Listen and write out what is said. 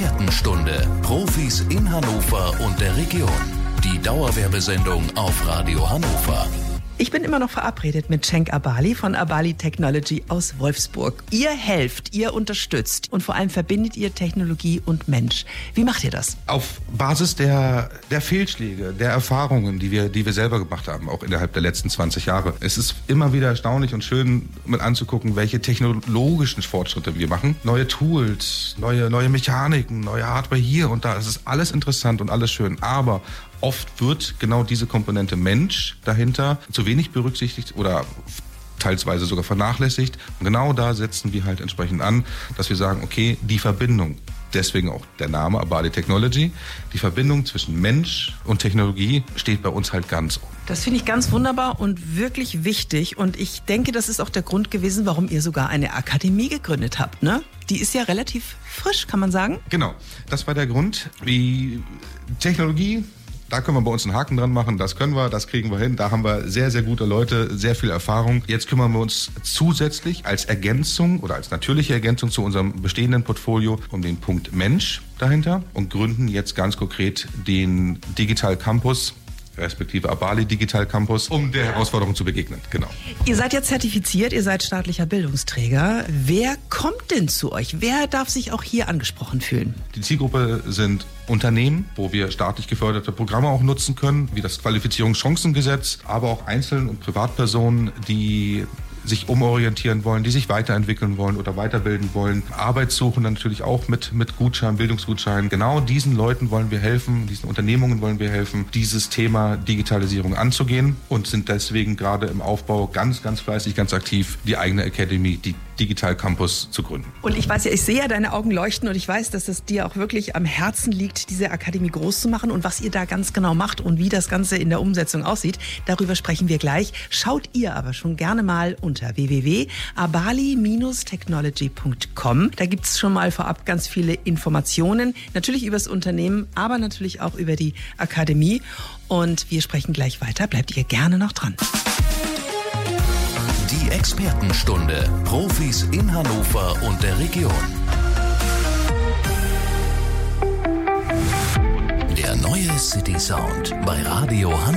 Expertenstunde. Profis in Hannover und der Region. Die Dauerwerbesendung auf Radio Hannover. Ich bin immer noch verabredet mit Cenk Abali von Abali Technology aus Wolfsburg. Ihr helft, ihr unterstützt und vor allem verbindet ihr Technologie und Mensch. Wie macht ihr das? Auf Basis der Fehlschläge, der Erfahrungen, die wir selber gemacht haben, auch innerhalb der letzten 20 Jahre. Es ist immer wieder erstaunlich und schön, mit anzugucken, welche technologischen Fortschritte wir machen. Neue Tools, neue Mechaniken, neue Hardware hier und da. Es ist alles interessant und alles schön, aber oft wird genau diese Komponente Mensch dahinter zu wenig berücksichtigt oder teilweise sogar vernachlässigt. Und genau da setzen wir halt entsprechend an, dass wir sagen, okay, die Verbindung, deswegen auch der Name Abali Technology, die Verbindung zwischen Mensch und Technologie steht bei uns halt ganz oben. Das finde ich ganz wunderbar und wirklich wichtig. Und ich denke, das ist auch der Grund gewesen, warum ihr sogar eine Akademie gegründet habt, ne? Die ist ja relativ frisch, kann man sagen. Genau, das war der Grund. Wie Technologie, da können wir bei uns einen Haken dran machen, das können wir, das kriegen wir hin. Da haben wir sehr, sehr gute Leute, sehr viel Erfahrung. Jetzt kümmern wir uns zusätzlich als Ergänzung oder als natürliche Ergänzung zu unserem bestehenden Portfolio um den Punkt Mensch dahinter und gründen jetzt ganz konkret den Digital Campus, respektive Abali Digital Campus, um der Herausforderung zu begegnen. Genau. Ihr seid ja zertifiziert, ihr seid staatlicher Bildungsträger. Wer kommt denn zu euch? Wer darf sich auch hier angesprochen fühlen? Die Zielgruppe sind Unternehmen, wo wir staatlich geförderte Programme auch nutzen können, wie das Qualifizierungschancengesetz, aber auch Einzel- und Privatpersonen, die sich umorientieren wollen, die sich weiterentwickeln wollen oder weiterbilden wollen. Arbeitssuchende natürlich auch mit Gutschein, Bildungsgutschein. Genau diesen Leuten wollen wir helfen, diesen Unternehmungen wollen wir helfen, dieses Thema Digitalisierung anzugehen und sind deswegen gerade im Aufbau ganz, ganz fleißig, ganz aktiv, die eigene Academy, die Digital Campus zu gründen. Und ich weiß ja, ich sehe ja deine Augen leuchten und ich weiß, dass es dir auch wirklich am Herzen liegt, diese Akademie groß zu machen und was ihr da ganz genau macht und wie das Ganze in der Umsetzung aussieht. Darüber sprechen wir gleich. Schaut ihr aber schon gerne mal unter www.abali-technology.com. Da gibt es schon mal vorab ganz viele Informationen, natürlich über das Unternehmen, aber natürlich auch über die Akademie. Und wir sprechen gleich weiter. Bleibt ihr gerne noch dran. Die Expertenstunde. Profis in Hannover und der Region. Der neue City Sound bei Radio Hannover.